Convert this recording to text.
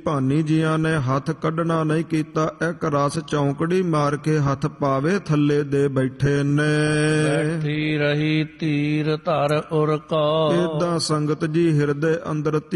ਭਾਨੀ ਜੀਆਂ ਨੇ ਹੱਥ ਕੱਢਣਾ ਨਹੀਂ ਕੀਤਾ, ਇੱਕ ਰਸ ਚੌਂਕੜੀ ਮਾਰ ਕੇ ਹੱਥ ਪਾਵੇ ਥੱਲੇ ਦੇ ਬੈਠੇ ਨੇ। ਬੈਠੀ ਰਹੀ ਧੀਰ ਧਰ ਉਰ ਕੋ, ਏਦਾਂ ਸੰਗਤ ਜੀ ਹਿਰਦੇ ਅੰਦਰ